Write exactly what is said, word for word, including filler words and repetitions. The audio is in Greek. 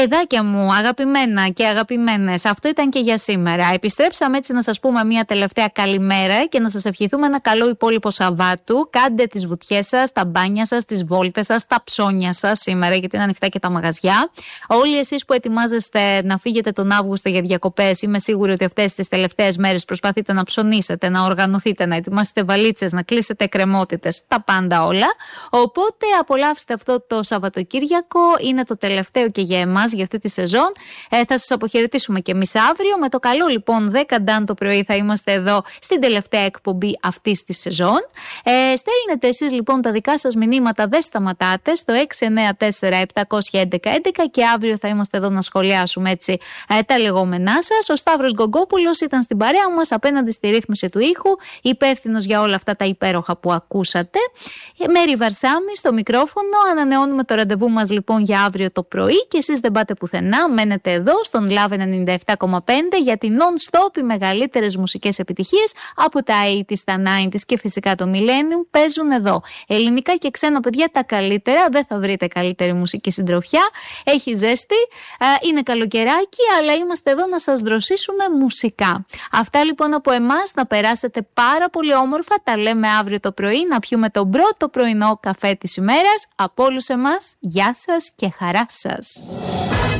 Παιδάκια μου, αγαπημένα και αγαπημένες, αυτό ήταν και για σήμερα. Επιστρέψαμε έτσι να σας πούμε μια τελευταία καλημέρα και να σας ευχηθούμε ένα καλό υπόλοιπο Σαββάτου. Κάντε τις βουτιές σας, τα μπάνια σας, τις βόλτες σας, τα ψώνια σας σήμερα, γιατί είναι ανοιχτά και τα μαγαζιά. Όλοι εσείς που ετοιμάζεστε να φύγετε τον Αύγουστο για διακοπές, είμαι σίγουρη ότι αυτές τις τελευταίες μέρες προσπαθείτε να ψωνίσετε, να οργανωθείτε, να ετοιμάσετε βαλίτσες, να κλείσετε εκκρεμότητες, τα πάντα όλα. Οπότε απολαύστε αυτό το Σαββατοκύριακο, είναι το τελευταίο και για εμάς για αυτή τη σεζόν. Ε, θα σας αποχαιρετήσουμε και εμείς αύριο. Με το καλό λοιπόν δέκα ντάν το πρωί θα είμαστε εδώ στην τελευταία εκπομπή αυτής της σεζόν. Ε, στέλνετε εσείς λοιπόν τα δικά σας μηνύματα, δεν σταματάτε, στο έξι εννέα τέσσερα επτά ένα ένα ένα ένα και αύριο θα είμαστε εδώ να σχολιάσουμε έτσι ε, τα λεγόμενά σας. Ο Σταύρος Γκογκόπουλος ήταν στην παρέα μας απέναντι στη ρύθμιση του ήχου, υπεύθυνος για όλα αυτά τα υπέροχα που ακούσατε. Ε, Μέρη Βαρσάμι στο μικρόφωνο. Ανανεώνουμε το ραντεβού μας λοιπόν για αύριο το πρωί και εσείς δεν πάτε πουθενά, μένετε εδώ στον Love ενενήντα επτά κόμμα πέντε γιατί non-stop οι μεγαλύτερες μουσικές επιτυχίες από τα ογδόντα, τα ενενήντα και φυσικά το Millennium παίζουν εδώ. Ελληνικά και ξένα παιδιά τα καλύτερα, δεν θα βρείτε καλύτερη μουσική συντροφιά. Έχει ζέστη, είναι καλοκαιράκι, αλλά είμαστε εδώ να σας δροσίσουμε μουσικά. Αυτά λοιπόν από εμάς, να περάσετε πάρα πολύ όμορφα, τα λέμε αύριο το πρωί, να πιούμε τον πρώτο πρωινό καφέ της ημέρας. Από όλους εμάς, γεια σας και χαρά σας.